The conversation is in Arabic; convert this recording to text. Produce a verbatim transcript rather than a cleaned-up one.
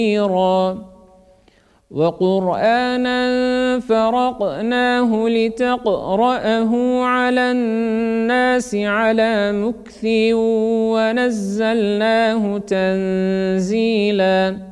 وقرآنا فرقناه لتقرأه على الناس على مكث ونزلناه تنزيلا